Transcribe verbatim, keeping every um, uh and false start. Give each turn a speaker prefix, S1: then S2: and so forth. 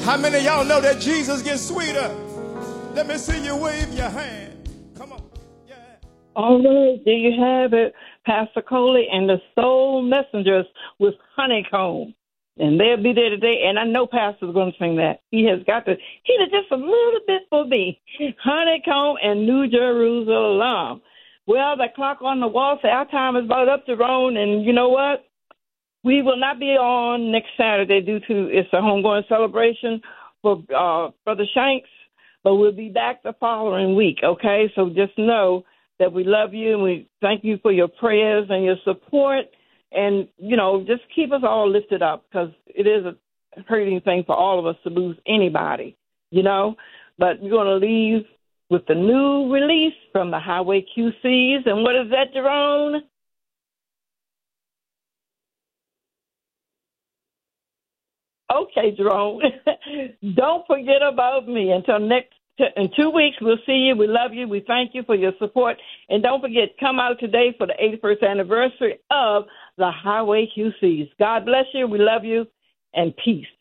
S1: How many of y'all know that Jesus gets sweeter? Let me see you wave your hand. Come on. Yeah.
S2: All right, there you have it. Pastor Coley and the Soul Messengers with Honeycomb. And they'll be there today. And I know Pastor's going to sing that. He has got to hit it just a little bit for me. Honeycomb and New Jerusalem. Well, the clock on the wall says our time is about up to Rome. And you know what? We will not be on next Saturday due to it's a homegoing celebration for uh, Brother Shanks. But we'll be back the following week, okay? So just know that we love you and we thank you for your prayers and your support. And, you know, just keep us all lifted up because it is a hurting thing for all of us to lose anybody, you know. But we're going to leave with the new release from the Highway Q Cs. And what is that, Jerome? Okay, Jerome. Don't forget about me. Until next, in two weeks, we'll see you. We love you. We thank you for your support. And don't forget, come out today for the eighty-first anniversary of the Highway Q Cs. God bless you. We love you. And peace.